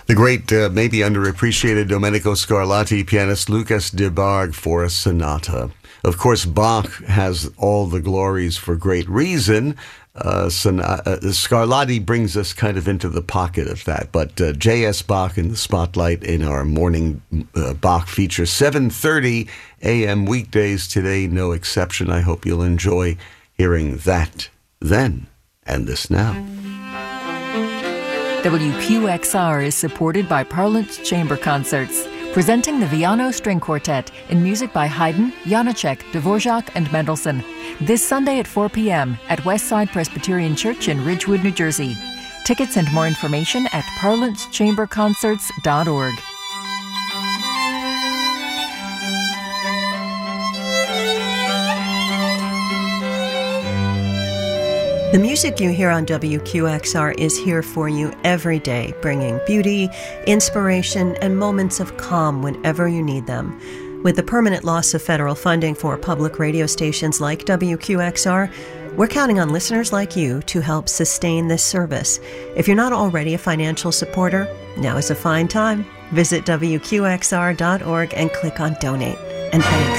The great, maybe underappreciated Domenico Scarlatti pianist Lucas de Barg for a sonata. Of course, Bach has all the glories for great reason. Scarlatti brings us kind of into the pocket of that. But J.S. Bach in the spotlight in our morning Bach feature, 7:30 a.m. weekdays today, no exception. I hope you'll enjoy hearing that then and this now. WQXR is supported by Parlance Chamber Concerts, presenting the Viano String Quartet in music by Haydn, Janacek, Dvorak, and Mendelssohn. This Sunday at 4 p.m. at Westside Presbyterian Church in Ridgewood, New Jersey. Tickets and more information at parlancechamberconcerts.org. The music you hear on WQXR is here for you every day, bringing beauty, inspiration, and moments of calm whenever you need them. With the permanent loss of federal funding for public radio stations like WQXR, we're counting on listeners like you to help sustain this service. If you're not already a financial supporter, now is a fine time. Visit WQXR.org and click on Donate. And thanks.